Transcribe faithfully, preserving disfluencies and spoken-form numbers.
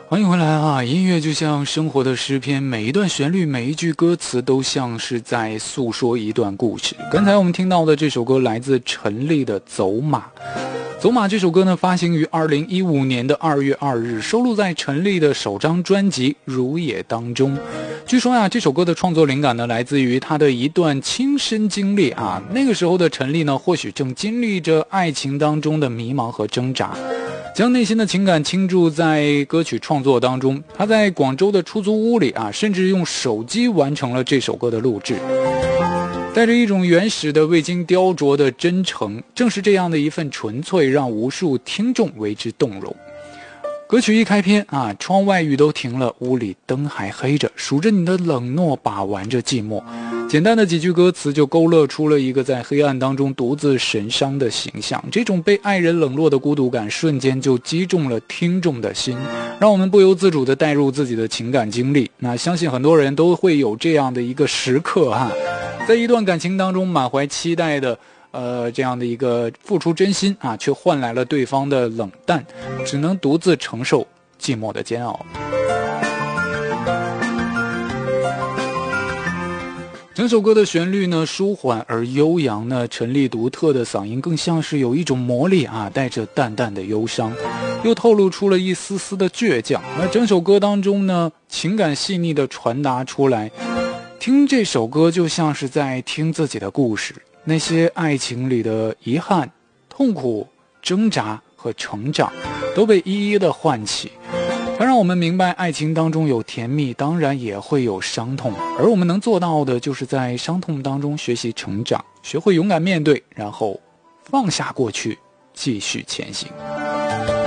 欢迎回来啊！音乐就像生活的诗篇，每一段旋律，每一句歌词都像是在诉说一段故事。刚才我们听到的这首歌来自陈粒的《走马》。走马这首歌呢，发行于二零一五年的二月二日，收录在陈粒的首张专辑《如也》当中。据说呀，这首歌的创作灵感呢，来自于他的一段亲身经历啊。那个时候的陈粒呢，或许正经历着爱情当中的迷茫和挣扎，将内心的情感倾注在歌曲创作当中。他在广州的出租屋里啊，甚至用手机完成了这首歌的录制。带着一种原始的未经雕琢的真诚，正是这样的一份纯粹，让无数听众为之动容。歌曲一开篇啊，窗外雨都停了，屋里灯还黑着，数着你的冷漠，把玩着寂寞。简单的几句歌词就勾勒出了一个在黑暗当中独自神伤的形象。这种被爱人冷落的孤独感瞬间就击中了听众的心，让我们不由自主地带入自己的情感经历。那相信很多人都会有这样的一个时刻哈，在一段感情当中满怀期待的呃，这样的一个付出真心啊，却换来了对方的冷淡，只能独自承受寂寞的煎熬。整首歌的旋律呢，舒缓而悠扬呢，陈粒独特的嗓音更像是有一种魔力啊，带着淡淡的忧伤，又透露出了一丝丝的倔强。而整首歌当中呢，情感细腻的传达出来，听这首歌就像是在听自己的故事。那些爱情里的遗憾、痛苦、挣扎和成长都被一一的唤起，它让我们明白爱情当中有甜蜜，当然也会有伤痛，而我们能做到的就是在伤痛当中学习成长，学会勇敢面对，然后放下过去，继续前行。